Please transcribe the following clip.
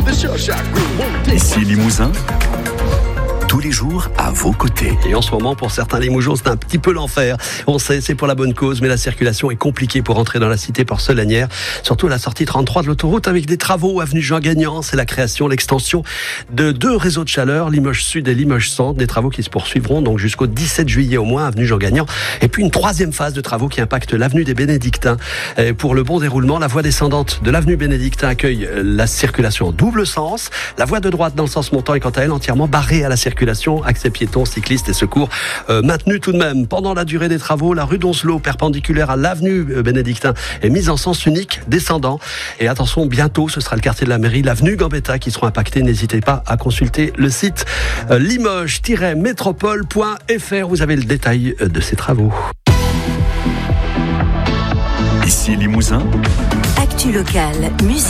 Ici Limousin, tous les jours à vos côtés. Et en ce moment, pour certains Limougeons, c'est un petit peu l'enfer. On sait, c'est pour la bonne cause, mais la circulation est compliquée pour entrer dans la cité porcelanière. Surtout à la sortie 33 de l'autoroute avec des travaux avenue Jean Gagnant. C'est la création, l'extension de 2 réseaux de chaleur, Limoges Sud et Limoges Centre. Des travaux qui se poursuivront donc jusqu'au 17 juillet au moins, avenue Jean Gagnant. Et puis une 3e phase de travaux qui impacte l'avenue des Bénédictins. Et pour le bon déroulement, la voie descendante de l'avenue Bénédictin accueille la circulation en double sens. La voie de droite dans le sens montant est quant à elle entièrement barrée à la circulation. Accès piétons, cyclistes et secours maintenus tout de même. Pendant la durée des travaux, la rue d'Oncelot, perpendiculaire à l'avenue Bénédictin, est mise en sens unique, descendant. Et attention, bientôt, ce sera le quartier de la mairie, l'avenue Gambetta qui seront impactés. N'hésitez pas à consulter le site limoges-métropole.fr. Vous avez le détail de ces travaux. Ici Limousin, Actu locale, musique.